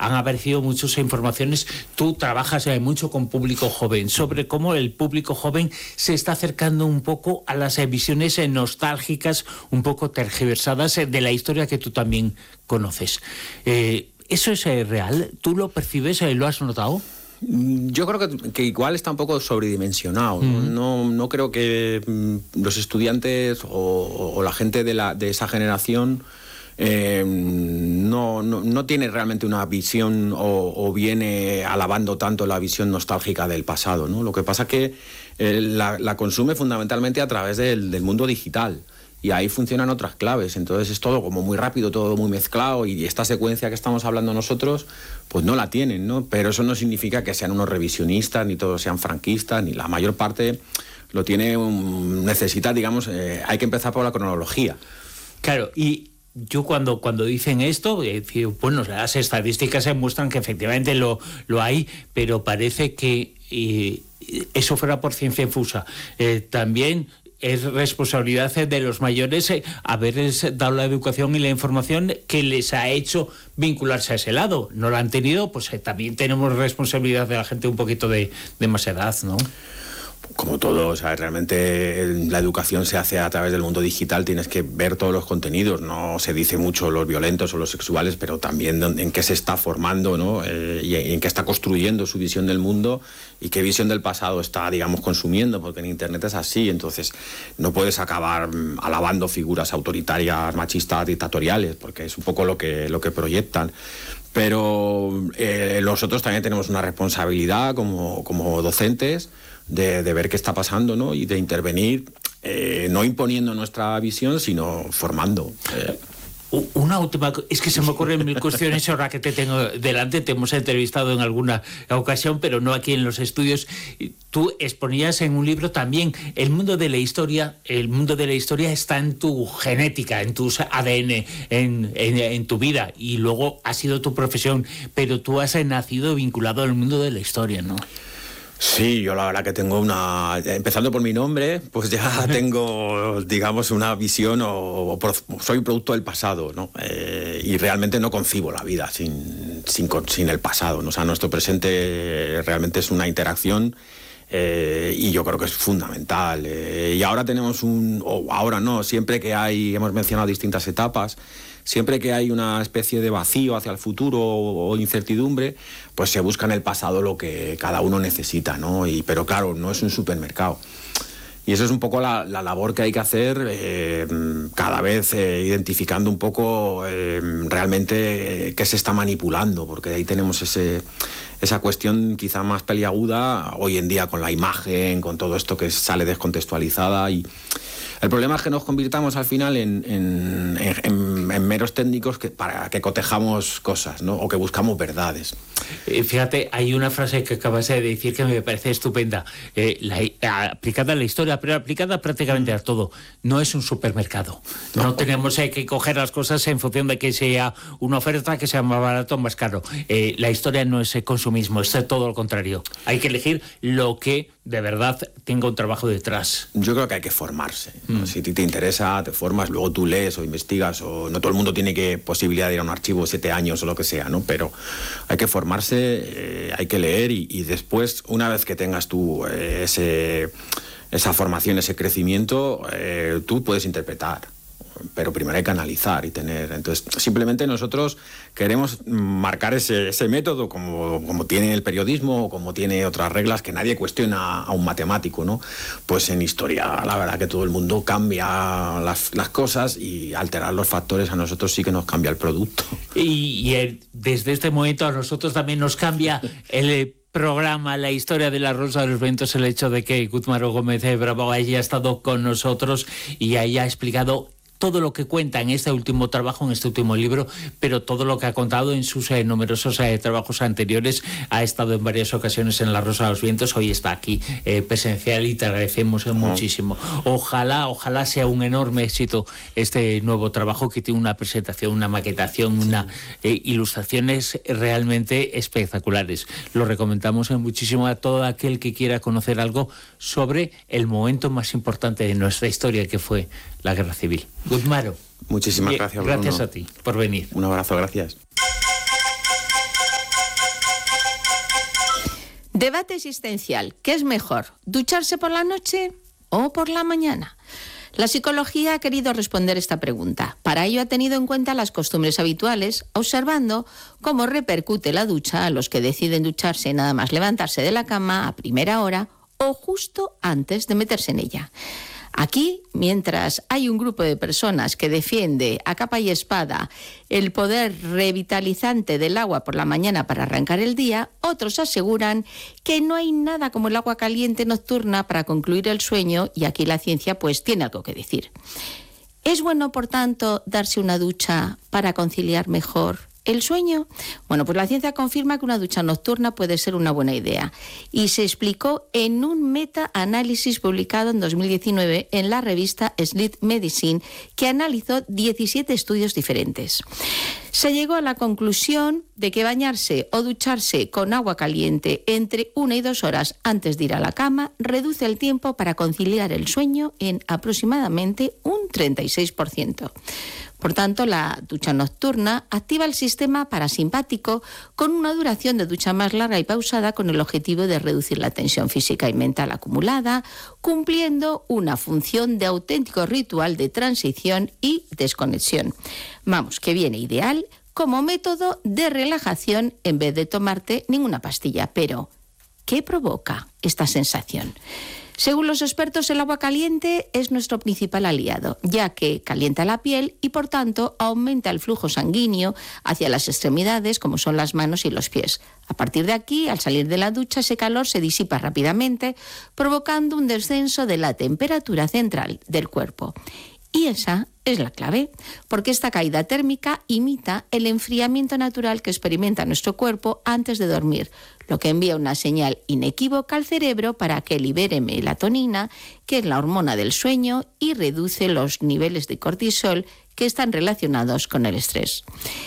han aparecido muchas informaciones. Tú trabajas mucho con público joven, sobre cómo el público joven se está acercando un poco a las visiones nostálgicas, un poco tergiversadas de la historia que tú también conoces. ¿Eso es real? ¿Tú lo percibes? ¿Lo has notado? Yo creo que igual está un poco sobredimensionado. No creo que los estudiantes o la gente de esa generación no tiene realmente una visión o viene alabando tanto la visión nostálgica del pasado, ¿no? Lo que pasa es que la consume fundamentalmente a través del mundo digital. Y ahí funcionan otras claves, entonces es todo como muy rápido, todo muy mezclado, y esta secuencia que estamos hablando nosotros, pues no la tienen, ¿no? Pero eso no significa que sean unos revisionistas, ni todos sean franquistas, ni la mayor parte lo tiene, necesita, digamos, hay que empezar por la cronología. Claro, y yo cuando dicen esto, bueno, las estadísticas muestran que efectivamente lo hay, pero parece que eso fuera por ciencia infusa. También es responsabilidad de los mayores haberles dado la educación y la información que les ha hecho vincularse a ese lado. No lo han tenido, pues también tenemos responsabilidad de la gente un poquito de más edad, ¿no? Como todo, o sea, realmente la educación se hace a través del mundo digital, tienes que ver todos los contenidos, no se dice mucho los violentos o los sexuales, pero también en qué se está formando, ¿no? Y en qué está construyendo su visión del mundo y qué visión del pasado está, digamos, consumiendo, porque en Internet es así, entonces no puedes acabar alabando figuras autoritarias, machistas, dictatoriales, porque es un poco lo que proyectan. Pero nosotros también tenemos una responsabilidad como docentes de ver qué está pasando, ¿no? Y de intervenir, no imponiendo nuestra visión, sino formando. Una última, es que se me ocurren mil cuestiones ahora que te tengo delante. Te hemos entrevistado en alguna ocasión, pero no aquí en los estudios. Tú exponías en un libro también el mundo de la historia. El mundo de la historia está en tu genética, en tus ADN, en tu vida, y luego ha sido tu profesión, pero tú has nacido vinculado al mundo de la historia, ¿no? Sí, yo la verdad que tengo empezando por mi nombre, pues ya tengo, digamos, una visión soy producto del pasado, ¿no? Y realmente no concibo la vida sin el pasado, ¿no? O sea, nuestro presente realmente es una interacción y yo creo que es fundamental. Y ahora tenemos siempre que hemos mencionado distintas etapas, siempre que hay una especie de vacío hacia el futuro o incertidumbre, pues se busca en el pasado lo que cada uno necesita, ¿no? Pero claro, no es un supermercado. Y eso es un poco la labor que hay que hacer, cada vez identificando un poco realmente qué se está manipulando, porque ahí tenemos esa cuestión quizá más peliaguda hoy en día con la imagen, con todo esto que sale descontextualizada. Y el problema es que nos convirtamos al final en meros técnicos para que cotejamos cosas, ¿no? O que buscamos verdades. Fíjate, hay una frase que acabas de decir que me parece estupenda, aplicada a la historia, pero aplicada prácticamente a todo. No es un supermercado. No tenemos que coger las cosas en función de que sea una oferta, que sea más barato o más caro. La historia no es consumismo, es todo lo contrario. Hay que elegir lo que de verdad tenga un trabajo detrás. Yo creo que hay que formarse. Si te interesa, te formas, luego tú lees o investigas, o no todo el mundo tiene posibilidad de ir a un archivo 7 años o lo que sea, ¿no? Pero hay que formarse, hay que leer y después, una vez que tengas tú esa formación, ese crecimiento, tú puedes interpretar. Pero primero hay que analizar y tener. Entonces, simplemente nosotros queremos marcar ese método como tiene el periodismo o como tiene otras reglas que nadie cuestiona a un matemático, ¿no? Pues en historia, la verdad que todo el mundo cambia las cosas, y alterar los factores a nosotros sí que nos cambia el producto. Y desde este momento a nosotros también nos cambia el programa, la historia de la Rosa de los Vientos, el hecho de que Gutmaro Gómez Bravo haya estado con nosotros y haya explicado todo lo que cuenta en este último trabajo, en este último libro, pero todo lo que ha contado en sus numerosos trabajos anteriores. Ha estado en varias ocasiones en La Rosa de los Vientos, hoy está aquí presencial y te agradecemos muchísimo. Ojalá sea un enorme éxito este nuevo trabajo, que tiene una presentación, una maquetación, ilustraciones realmente espectaculares. Lo recomendamos muchísimo a todo aquel que quiera conocer algo sobre el momento más importante de nuestra historia, que fue la Guerra Civil. Gutmaro, muchísimas gracias, Bruno. Gracias a ti por venir. Un abrazo, gracias. Debate existencial. ¿Qué es mejor? ¿Ducharse por la noche o por la mañana? La psicología ha querido responder esta pregunta. Para ello ha tenido en cuenta las costumbres habituales, observando cómo repercute la ducha a los que deciden ducharse nada más levantarse de la cama a primera hora o justo antes de meterse en ella. Aquí, mientras hay un grupo de personas que defiende a capa y espada el poder revitalizante del agua por la mañana para arrancar el día, otros aseguran que no hay nada como el agua caliente nocturna para concluir el sueño, y aquí la ciencia pues tiene algo que decir. ¿Es bueno, por tanto, darse una ducha para conciliar mejor el sueño? Bueno, pues la ciencia confirma que una ducha nocturna puede ser una buena idea y se explicó en un meta-análisis publicado en 2019 en la revista Sleep Medicine, que analizó 17 estudios diferentes. Se llegó a la conclusión de que bañarse o ducharse con agua caliente entre 1 y 2 horas antes de ir a la cama reduce el tiempo para conciliar el sueño en aproximadamente un 36%. Por tanto, la ducha nocturna activa el sistema parasimpático con una duración de ducha más larga y pausada, con el objetivo de reducir la tensión física y mental acumulada, cumpliendo una función de auténtico ritual de transición y desconexión. Vamos, que viene ideal como método de relajación en vez de tomarte ninguna pastilla. Pero, ¿qué provoca esta sensación? Según los expertos, el agua caliente es nuestro principal aliado, ya que calienta la piel y, por tanto, aumenta el flujo sanguíneo hacia las extremidades, como son las manos y los pies. A partir de aquí, al salir de la ducha, ese calor se disipa rápidamente, provocando un descenso de la temperatura central del cuerpo. Y esa es la clave, porque esta caída térmica imita el enfriamiento natural que experimenta nuestro cuerpo antes de dormir, lo que envía una señal inequívoca al cerebro para que libere melatonina, que es la hormona del sueño, y reduce los niveles de cortisol que están relacionados con el estrés.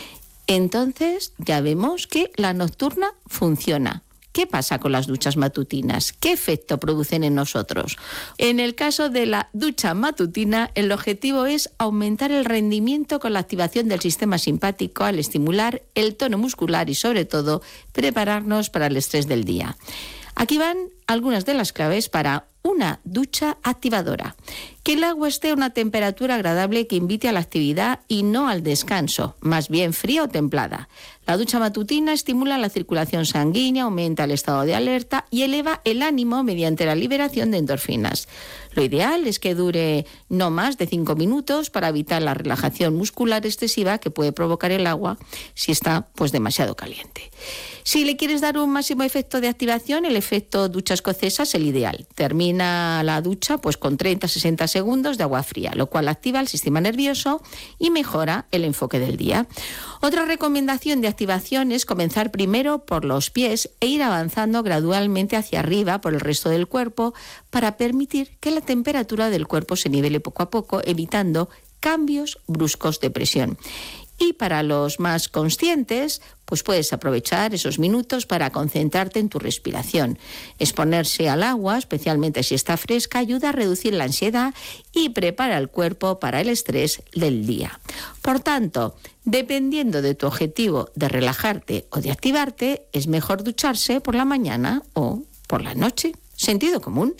Entonces, ya vemos que la nocturna funciona. ¿Qué pasa con las duchas matutinas? ¿Qué efecto producen en nosotros? En el caso de la ducha matutina, el objetivo es aumentar el rendimiento con la activación del sistema simpático al estimular el tono muscular y, sobre todo, prepararnos para el estrés del día. Aquí van algunas de las claves para una ducha activadora. Que el agua esté a una temperatura agradable que invite a la actividad y no al descanso, más bien fría o templada. La ducha matutina estimula la circulación sanguínea, aumenta el estado de alerta y eleva el ánimo mediante la liberación de endorfinas. Lo ideal es que dure no más de 5 minutos para evitar la relajación muscular excesiva que puede provocar el agua si está pues demasiado caliente. Si le quieres dar un máximo efecto de activación, el efecto ducha escocesa es el ideal. Termina la ducha pues con 30-60 segundos de agua fría, lo cual activa el sistema nervioso y mejora el enfoque del día. Otra recomendación de activación es comenzar primero por los pies e ir avanzando gradualmente hacia arriba por el resto del cuerpo para permitir que la temperatura del cuerpo se nivele poco a poco, evitando cambios bruscos de presión. Y para los más conscientes, pues puedes aprovechar esos minutos para concentrarte en tu respiración. Exponerse al agua, especialmente si está fresca, ayuda a reducir la ansiedad y prepara el cuerpo para el estrés del día. Por tanto, dependiendo de tu objetivo de relajarte o de activarte, es mejor ducharse por la mañana o por la noche. Sentido común.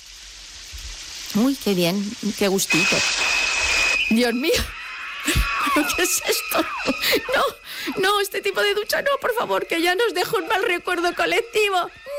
Uy, qué bien, qué gustito. Dios mío. ¿Qué es esto? No, este tipo de ducha no, por favor, que ya nos deja un mal recuerdo colectivo.